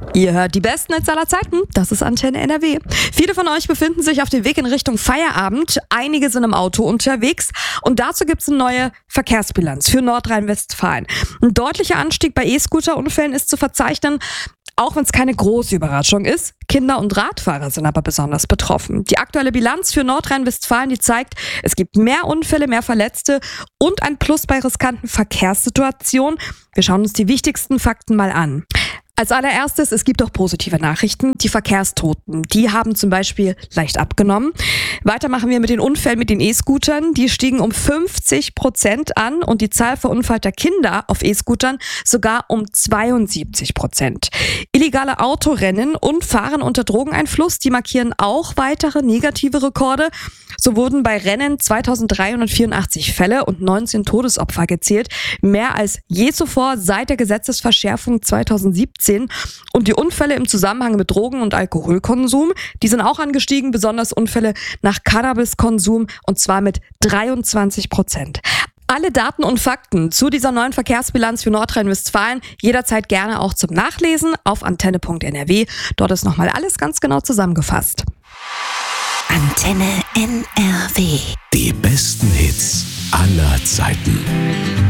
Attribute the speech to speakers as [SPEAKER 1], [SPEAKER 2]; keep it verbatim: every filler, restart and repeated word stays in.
[SPEAKER 1] Ihr hört die besten Hits aller Zeiten, das ist Antenne N R W. Viele von euch befinden sich auf dem Weg in Richtung Feierabend, einige sind im Auto unterwegs und dazu gibt es eine neue Verkehrsbilanz für Nordrhein-Westfalen. Ein deutlicher Anstieg bei E-Scooter-Unfällen ist zu verzeichnen, auch wenn es keine große Überraschung ist. Kinder und Radfahrer sind aber besonders betroffen. Die aktuelle Bilanz für Nordrhein-Westfalen, die zeigt, es gibt mehr Unfälle, mehr Verletzte und ein Plus bei riskanten Verkehrssituationen. Wir schauen uns die wichtigsten Fakten mal an. Als allererstes, es gibt auch positive Nachrichten. Die Verkehrstoten, die haben zum Beispiel leicht abgenommen. Weiter machen wir mit den Unfällen mit den E-Scootern. Die stiegen um fünfzig Prozent an und die Zahl verunfallter Kinder auf E-Scootern sogar um zweiundsiebzig Prozent. Illegale Autorennen und Fahren unter Drogeneinfluss, die markieren auch weitere negative Rekorde. So wurden bei Rennen zweitausenddreihundertvierundachtzig Fälle und neunzehn Todesopfer gezählt. Mehr als je zuvor seit der Gesetzesverschärfung zweitausendsiebzehn. Und die Unfälle im Zusammenhang mit Drogen- und Alkoholkonsum, die sind auch angestiegen, besonders Unfälle nach Cannabiskonsum und zwar mit dreiundzwanzig Prozent. Alle Daten und Fakten zu dieser neuen Verkehrsbilanz für Nordrhein-Westfalen jederzeit gerne auch zum Nachlesen auf antenne punkt n r w. Dort ist nochmal alles ganz genau zusammengefasst.
[SPEAKER 2] Antenne N R W.
[SPEAKER 3] Die besten Hits aller Zeiten.